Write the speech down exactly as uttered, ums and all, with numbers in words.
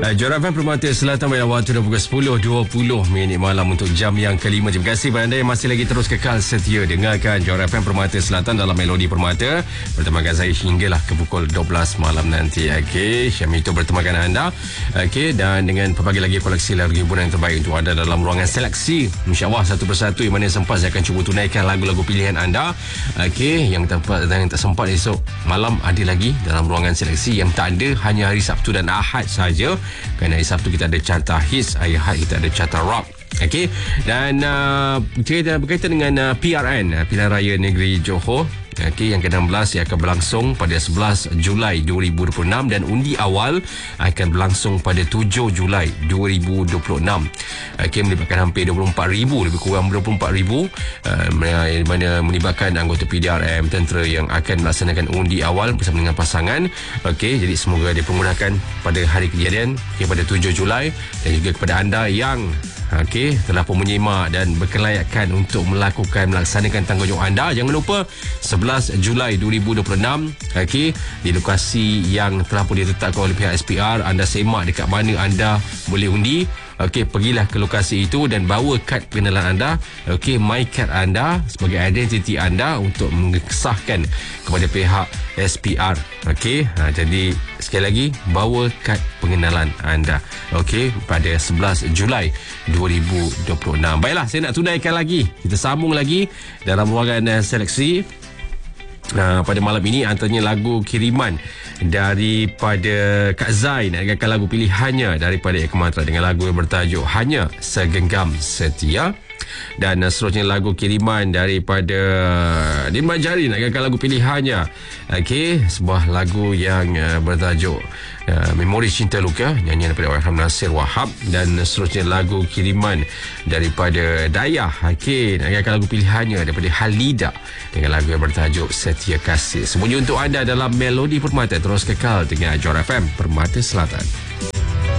Uh, Jora F M Permata Selatan pada waktu dah pukul sepuluh dua puluh minit malam untuk jam yang kelima. Terima kasih kepada anda yang masih lagi terus kekal setia dengarkan Jora F M Permata Selatan dalam Melodi Permata. Bertemakan saya hinggalah ke pukul dua belas malam nanti. Okey, Syamito bertemakan anda. Okey, dan dengan pelbagai lagi koleksi lagu hiburan yang terbaik untuk anda dalam ruangan seleksi. InsyaAllah satu persatu yang mana sempat saya akan cuba tunaikan lagu-lagu pilihan anda. Okey, yang tempat dan yang tak sempat esok malam ada lagi dalam ruangan seleksi. Yang tak ada hanya hari Sabtu dan Ahad saja. Kerana hari Sabtu kita ada carta hits, hari Ahad kita ada carta rock. Okey, dan uh, kita berkaitan dengan uh, P R N, uh, Pilihan Raya Negeri Johor. Okey, yang ke enam belas yang akan berlangsung pada sebelas Julai dua ribu dua puluh enam dan undi awal akan berlangsung pada tujuh Julai dua ribu dua puluh enam. Okey, melibatkan hampir dua puluh empat ribu, lebih kurang dua puluh empat ribu uh, mana melibatkan anggota P D R M, tentera yang akan melaksanakan undi awal bersama dengan pasangan. Okey, jadi semoga dipermudahkan pada hari kejadian, okay, pada tujuh Julai, dan juga kepada anda yang Okey, telah pun menyimak dan berkelayakan untuk melakukan melaksanakan tanggungjawab anda. Jangan lupa sebelas Julai dua ribu dua puluh enam, okey, di lokasi yang telah pun ditetapkan oleh pihak S P R, anda semak dekat mana anda boleh undi. Okey, pergilah ke lokasi itu dan bawa kad pengenalan anda, okey, my card anda sebagai identiti anda untuk mengesahkan kepada pihak S P R. Okey, ha, jadi sekali lagi bawa kad pengenalan anda, okey, pada sebelas Julai dua ribu dua puluh enam. Baiklah, saya nak tunaikan lagi. Kita sambung lagi dalam ruangan uh, seleksi. Uh, pada malam ini antaranya lagu kiriman daripada Kak Zai, nak dengarkan lagu pilihannya daripada Eka Matra dengan lagu yang bertajuk Hanya Segenggam Setia. Dan uh, seterusnya lagu kiriman daripada Din Majari, nak dengarkan lagu pilihannya. Okey, sebuah lagu yang uh, bertajuk uh, Memori Cinta Luka, nyanyian daripada Wahab Nasir Wahab. Dan seterusnya lagu kiriman daripada Dayah. Okey, nak dengarkan lagu pilihannya daripada Halida dengan lagu yang bertajuk Setia Kasih. Semuanya untuk anda dalam Melodi Permata. Terus kekal dengan Jora F M Permata Selatan.